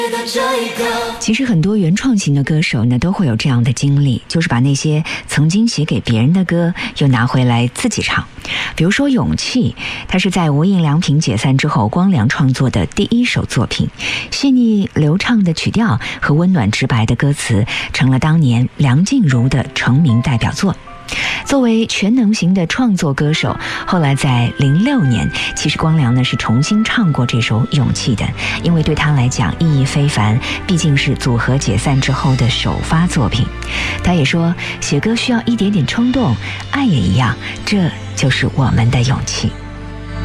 其实很多原创型的歌手呢都会有这样的经历，就是把那些曾经写给别人的歌又拿回来自己唱。比如说《勇气》，它是在无印良品解散之后光良创作的第一首作品，细腻流畅的曲调和温暖直白的歌词成了当年梁静茹的成名代表作。作为全能型的创作歌手，后来在06年，其实光良呢是重新唱过这首《勇气》的，因为对他来讲意义非凡，毕竟是组合解散之后的首发作品。他也说，写歌需要一点点冲动，爱也一样，这就是我们的勇气。